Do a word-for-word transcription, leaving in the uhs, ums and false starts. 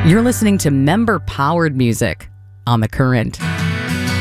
You're listening to member-powered music on The Current.